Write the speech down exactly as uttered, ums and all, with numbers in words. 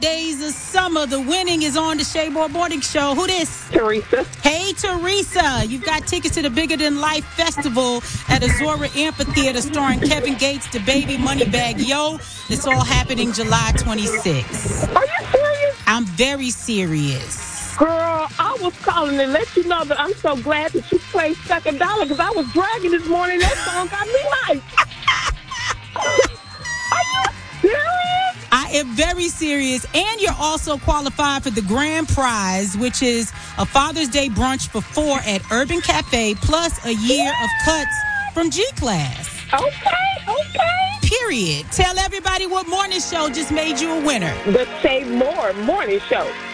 days of summer. The winning is on the Shayboard Morning Show. Who this? Teresa. Hey, Teresa. You've got tickets to the Bigger Than Life Festival at Azora Amphitheater starring Kevin Gates, the Baby, Moneybag Yo. It's all happening July twenty-sixth. Are you serious? I'm very serious. Girl, I was calling to let you know that I'm so glad that you played Second Dollar because I was dragging this morning. That song got me like... Are you serious? I am very serious. And you're also qualified for the grand prize, which is a Father's Day brunch for four at Urban Cafe, plus a year of cuts from G-Class. Okay, okay. Period. Tell everybody what morning show just made you a winner. The Say More morning show.